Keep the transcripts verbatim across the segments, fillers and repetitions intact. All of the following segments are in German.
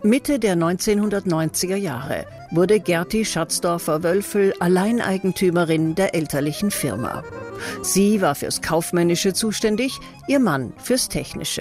Mitte der neunzehnhundertneunziger Jahre wurde Gerti Schatzdorfer-Wölfel Alleineigentümerin der elterlichen Firma. Sie war fürs Kaufmännische zuständig, ihr Mann fürs Technische.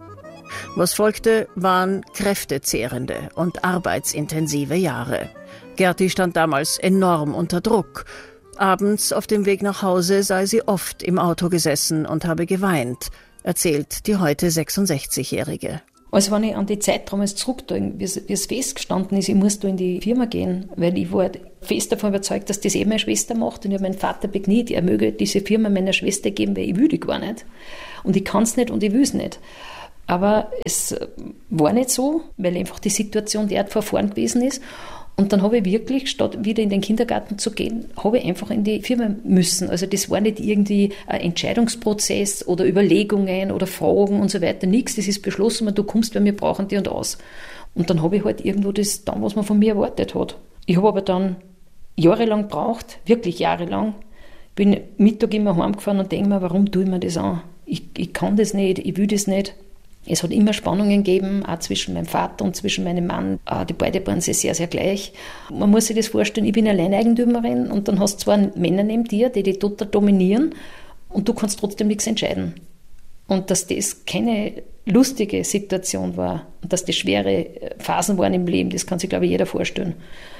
Was folgte, waren kräftezehrende und arbeitsintensive Jahre. Gerti stand damals enorm unter Druck. Abends auf dem Weg nach Hause sei sie oft im Auto gesessen und habe geweint, erzählt die heute sechsundsechzigjährige. Also wenn ich an die Zeit damals zurückdenke, wie es festgestanden ist, ich muss da in die Firma gehen, weil ich war fest davon überzeugt, dass das eh meine Schwester macht und ich habe meinen Vater bekniet, er möge diese Firma meiner Schwester geben, weil ich will die gar nicht. Und ich kann es nicht und ich will es nicht. Aber es war nicht so, weil einfach die Situation derart verfahren gewesen ist. Und dann habe ich wirklich, statt wieder in den Kindergarten zu gehen, habe ich einfach in die Firma müssen. Also das war nicht irgendwie ein Entscheidungsprozess oder Überlegungen oder Fragen und so weiter. Nichts, das ist beschlossen, du kommst, weil wir brauchen die und aus. Und dann habe ich halt irgendwo das dann, was man von mir erwartet hat. Ich habe aber dann jahrelang gebraucht, wirklich jahrelang. Bin Mittag immer heimgefahren und denke mir, warum tue ich mir das an? Ich, ich kann das nicht, ich will das nicht. Es hat immer Spannungen gegeben, auch zwischen meinem Vater und zwischen meinem Mann. Die beide waren sich sehr, sehr gleich. Man muss sich das vorstellen, ich bin Alleineigentümerin und dann hast du zwei Männer neben dir, die dich total dominieren und du kannst trotzdem nichts entscheiden. Und dass das keine lustige Situation war und dass das schwere Phasen waren im Leben, das kann sich, glaube ich, jeder vorstellen.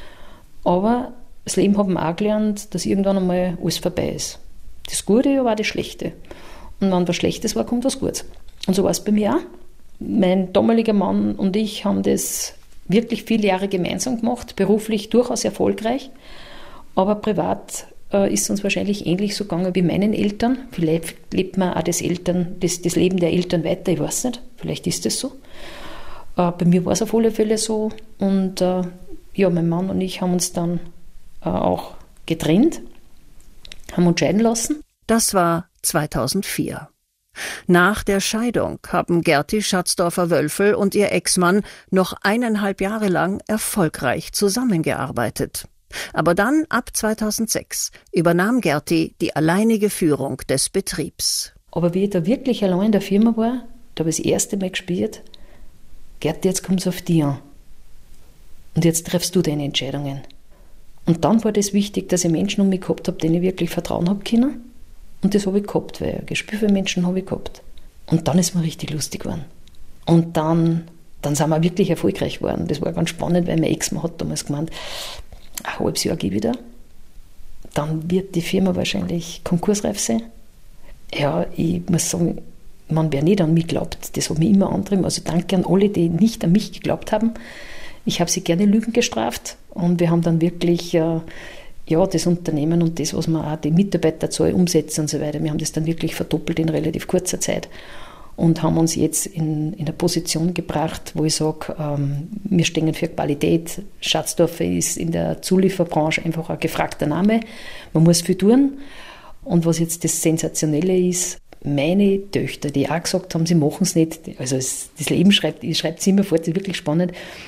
Aber das Leben hat mir auch gelernt, dass irgendwann einmal alles vorbei ist. Das Gute, aber auch das Schlechte. Und wenn was Schlechtes war, kommt was Gutes. Und so war es bei mir auch. Mein damaliger Mann und ich haben das wirklich viele Jahre gemeinsam gemacht, beruflich durchaus erfolgreich, aber privat äh, ist es uns wahrscheinlich ähnlich so gegangen wie meinen Eltern. Vielleicht lebt man auch das, Eltern, das, das Leben der Eltern weiter, ich weiß nicht, vielleicht ist es so. Äh, bei mir war es auf alle Fälle so und äh, ja, mein Mann und ich haben uns dann äh, auch getrennt, haben uns scheiden lassen. Das war zweitausendvier. Nach der Scheidung haben Gerti Schatzdorfer-Wölfel und ihr Ex-Mann noch eineinhalb Jahre lang erfolgreich zusammengearbeitet. Aber dann, ab zweitausendsechs, übernahm Gerti die alleinige Führung des Betriebs. Aber wie ich da wirklich allein in der Firma war, da habe ich das erste Mal gespürt, Gerti, jetzt kommt es auf dich an. Und jetzt triffst du deine Entscheidungen. Und dann war das wichtig, dass ich Menschen um mich gehabt habe, denen ich wirklich vertrauen habe können. Und das habe ich gehabt, weil ein Gespür für Menschen habe ich gehabt. Und dann ist mir richtig lustig geworden. Und dann, dann sind wir wirklich erfolgreich geworden. Das war ganz spannend, weil mein Ex-Mann hat damals gemeint, ein halbes Jahr gehe ich wieder. Dann wird die Firma wahrscheinlich konkursreif sein. Ja, ich muss sagen, man wer nicht an mich glaubt, das hat mich immer angetrieben. Also danke an alle, die nicht an mich geglaubt haben. Ich habe sie gerne Lügen gestraft. Und wir haben dann wirklich... Äh, ja, das Unternehmen und das, was wir auch die Mitarbeiterzahl umsetzen und so weiter, wir haben das dann wirklich verdoppelt in relativ kurzer Zeit und haben uns jetzt in, in eine Position gebracht, wo ich sage, ähm, wir stehen für Qualität. Schatzdorfer ist in der Zulieferbranche einfach ein gefragter Name. Man muss viel tun. Und was jetzt das Sensationelle ist, meine Töchter, die auch gesagt haben, sie machen es nicht, also es, das Leben schreibt, ich schreibe es immer vor, das ist wirklich spannend,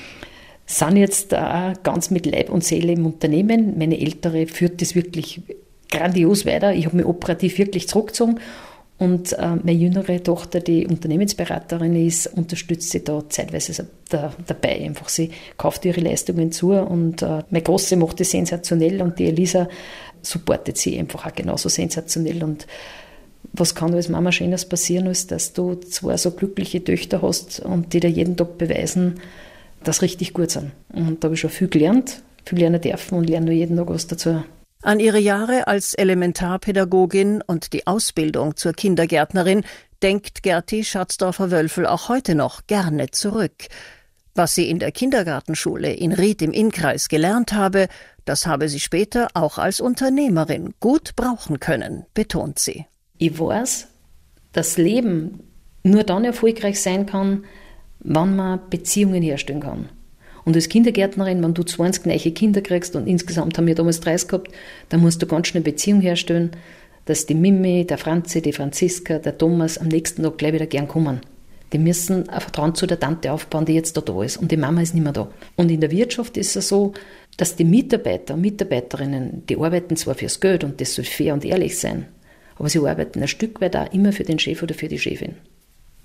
sind jetzt auch ganz mit Leib und Seele im Unternehmen. Meine Ältere führt das wirklich grandios weiter. Ich habe mich operativ wirklich zurückgezogen. Und äh, meine jüngere Tochter, die Unternehmensberaterin ist, unterstützt sie da zeitweise da, dabei. Einfach, sie kauft ihre Leistungen zu und äh, meine Große macht das sensationell und die Elisa supportet sie einfach auch genauso sensationell. Und was kann als Mama Schönes passieren, als dass du zwei so glückliche Töchter hast und die dir jeden Tag beweisen, das richtig gut sind. Und da habe ich schon viel gelernt, viel lernen dürfen und lerne nur jeden Tag was dazu. An ihre Jahre als Elementarpädagogin und die Ausbildung zur Kindergärtnerin denkt Gerti Schatzdorfer-Wölfel auch heute noch gerne zurück. Was sie in der Kindergartenschule in Ried im Innkreis gelernt habe, das habe sie später auch als Unternehmerin gut brauchen können, betont sie. Ich weiß, dass Leben nur dann erfolgreich sein kann, wenn man Beziehungen herstellen kann. Und als Kindergärtnerin, wenn du zwanzig neue Kinder kriegst und insgesamt haben wir damals dreißig gehabt, dann musst du ganz schnell eine Beziehung herstellen, dass die Mimi, der Franzi, die Franziska, der Thomas am nächsten Tag gleich wieder gern kommen. Die müssen ein Vertrauen zu der Tante aufbauen, die jetzt da, da ist. Und die Mama ist nicht mehr da. Und in der Wirtschaft ist es so, dass die Mitarbeiter und Mitarbeiterinnen, die arbeiten zwar fürs Geld und das soll fair und ehrlich sein, aber sie arbeiten ein Stück weit auch immer für den Chef oder für die Chefin.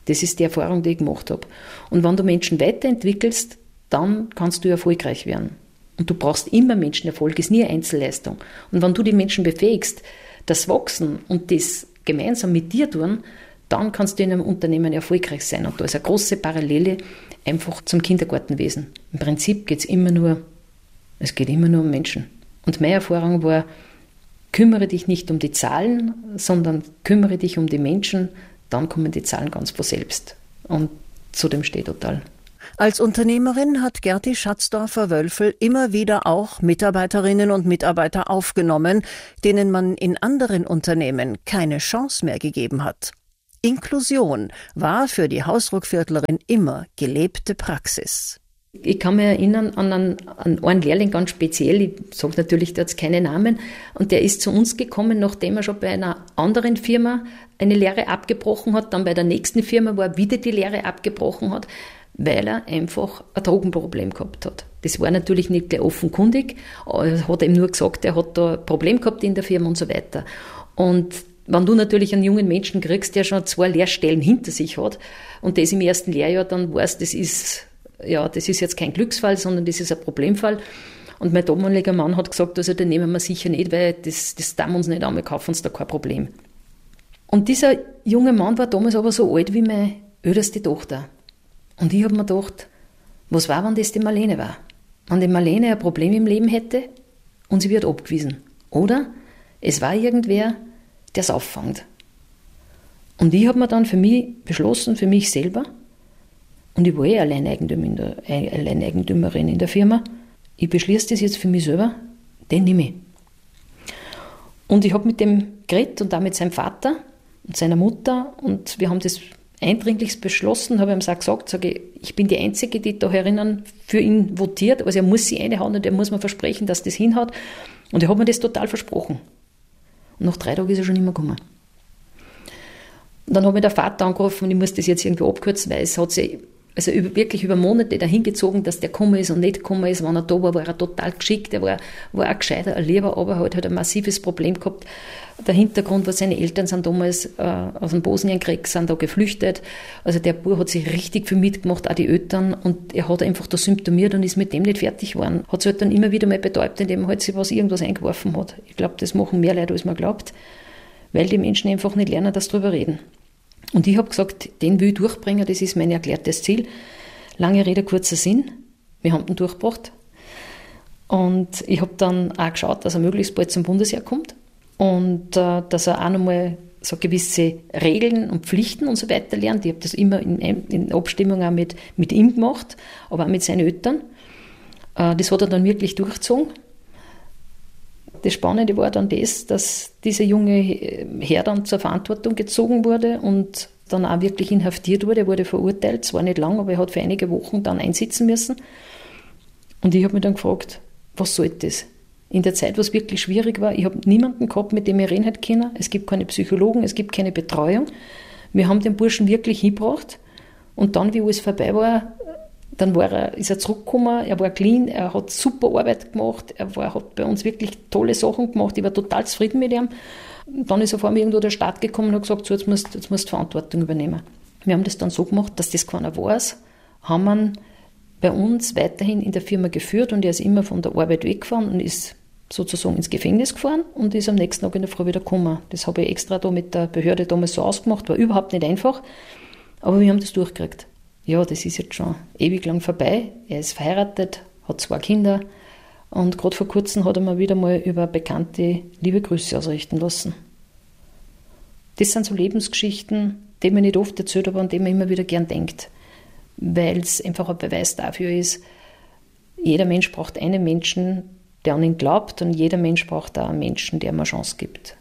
Das ist die Erfahrung, die ich gemacht habe. Und wenn du Menschen weiterentwickelst, dann kannst du erfolgreich werden. Und du brauchst immer Menschenerfolg, ist nie eine Einzelleistung. Und wenn du die Menschen befähigst, das Wachsen und das gemeinsam mit dir tun, dann kannst du in einem Unternehmen erfolgreich sein. Und da ist eine große Parallele einfach zum Kindergartenwesen. Im Prinzip geht es immer nur, es geht immer nur um Menschen. Und meine Erfahrung war, kümmere dich nicht um die Zahlen, sondern kümmere dich um die Menschen, dann kommen die Zahlen ganz von selbst. Und zu dem stehe ich total. Als Unternehmerin hat Gerti Schatzdorfer-Wölfel immer wieder auch Mitarbeiterinnen und Mitarbeiter aufgenommen, denen man in anderen Unternehmen keine Chance mehr gegeben hat. Inklusion war für die Hausruckviertlerin immer gelebte Praxis. Ich kann mich erinnern an einen, an einen Lehrling ganz speziell, ich sage natürlich da jetzt keine Namen, und der ist zu uns gekommen, nachdem er schon bei einer anderen Firma eine Lehre abgebrochen hat, dann bei der nächsten Firma, wo er wieder die Lehre abgebrochen hat, weil er einfach ein Drogenproblem gehabt hat. Das war natürlich nicht gleich offenkundig, er hat ihm nur gesagt, er hat da ein Problem gehabt in der Firma und so weiter. Und wenn du natürlich einen jungen Menschen kriegst, der schon zwei Lehrstellen hinter sich hat und das im ersten Lehrjahr, dann weißt, das ist, ja, das ist jetzt kein Glücksfall, sondern das ist ein Problemfall. Und mein damaliger Mann hat gesagt, also den nehmen wir sicher nicht, weil das, das darf uns nicht an, wir kaufen uns da kein Problem. Und dieser junge Mann war damals aber so alt wie meine älteste Tochter. Und ich habe mir gedacht, was war, wenn das die Marlene war? Wenn die Marlene ein Problem im Leben hätte und sie wird abgewiesen. Oder es war irgendwer, der es auffängt. Und ich habe mir dann für mich beschlossen, für mich selber, und ich war eh Alleineigentümer in der, Alleineigentümerin in der Firma, ich beschließe das jetzt für mich selber, den nehme ich. Und ich habe mit dem geredet und auch mit seinem Vater und seiner Mutter und wir haben das eindringlichst beschlossen, habe ihm gesagt, sage, ich bin die Einzige, die da herinnen für ihn votiert, also er muss sie reinhauen und er muss mir versprechen, dass das hinhaut. Und er hat mir das total versprochen. Und nach drei Tagen ist er schon nicht mehr gekommen. Und dann hat mich der Vater angerufen und ich muss das jetzt irgendwie abkürzen, weil es hat sich also über, wirklich über Monate dahin gezogen, dass der gekommen ist und nicht gekommen ist. Wenn er da war, war er total geschickt, er war, war ein gescheiter, ein Lieber, aber halt hat ein massives Problem gehabt. Der Hintergrund war, seine Eltern sind damals äh, aus dem Bosnienkrieg, sind da geflüchtet. Also der Bub hat sich richtig viel mitgemacht, auch die Eltern, und er hat einfach da symptomiert und ist mit dem nicht fertig geworden. Hat sich halt dann immer wieder mal betäubt, indem er halt sich was, irgendwas eingeworfen hat. Ich glaube, das machen mehr Leute, als man glaubt, weil die Menschen einfach nicht lernen, dass drüber reden. Und ich habe gesagt, den will ich durchbringen, das ist mein erklärtes Ziel. Lange Rede, kurzer Sinn. Wir haben den durchgebracht. Und ich habe dann auch geschaut, dass er möglichst bald zum Bundesheer kommt und äh, dass er auch nochmal so gewisse Regeln und Pflichten und so weiter lernt. Ich habe das immer in, in Abstimmung auch mit, mit ihm gemacht, aber auch mit seinen Eltern. Äh, das hat er dann wirklich durchgezogen. Das Spannende war dann das, dass dieser junge Herr dann zur Verantwortung gezogen wurde und dann auch wirklich inhaftiert wurde. Er wurde verurteilt, zwar nicht lang, aber er hat für einige Wochen dann einsitzen müssen. Und ich habe mich dann gefragt, was soll das? In der Zeit, wo es wirklich schwierig war, ich habe niemanden gehabt, mit dem ich reden hätte können. Es gibt keine Psychologen, es gibt keine Betreuung. Wir haben den Burschen wirklich hingebracht und dann, wie alles vorbei war, dann war er, ist er zurückgekommen, er war clean, er hat super Arbeit gemacht, er war, hat bei uns wirklich tolle Sachen gemacht, ich war total zufrieden mit ihm. Und dann ist er vor mir irgendwo der Staat gekommen und hat gesagt, so, jetzt musst, jetzt musst du Verantwortung übernehmen. Wir haben das dann so gemacht, dass das keiner weiß, haben wir bei uns weiterhin in der Firma geführt und er ist immer von der Arbeit weggefahren und ist sozusagen ins Gefängnis gefahren und ist am nächsten Tag in der Früh wieder gekommen. Das habe ich extra da mit der Behörde damals so ausgemacht, war überhaupt nicht einfach, aber wir haben das durchgekriegt. Ja, das ist jetzt schon ewig lang vorbei. Er ist verheiratet, hat zwei Kinder und gerade vor kurzem hat er mir wieder mal über Bekannte liebe Grüße ausrichten lassen. Das sind so Lebensgeschichten, die man nicht oft erzählt, aber an die man immer wieder gern denkt, weil es einfach ein Beweis dafür ist, jeder Mensch braucht einen Menschen, der an ihn glaubt, und jeder Mensch braucht auch einen Menschen, der ihm eine Chance gibt.